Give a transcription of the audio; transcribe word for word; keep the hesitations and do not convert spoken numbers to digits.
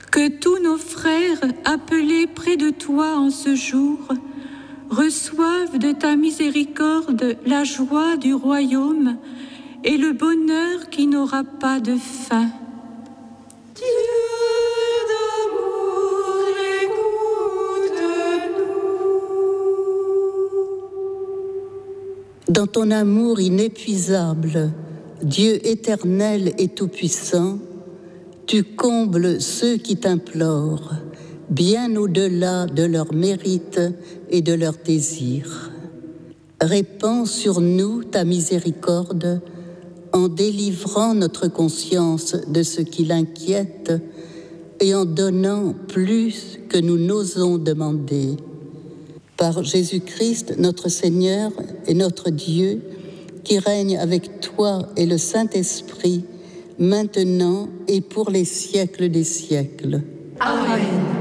Que tous nos frères appelés près de toi en ce jour reçoivent de ta miséricorde la joie du royaume et le bonheur qui n'aura pas de fin. Dieu d'amour, écoute-nous. Dans ton amour inépuisable, Dieu éternel et tout-puissant, tu combles ceux qui t'implorent, bien au-delà de leurs mérites et de leurs désirs. Répands sur nous ta miséricorde en délivrant notre conscience de ce qui l'inquiète et en donnant plus que nous n'osons demander. Par Jésus-Christ, notre Seigneur et notre Dieu, qui règne avec toi et le Saint-Esprit, maintenant et pour les siècles des siècles. Amen.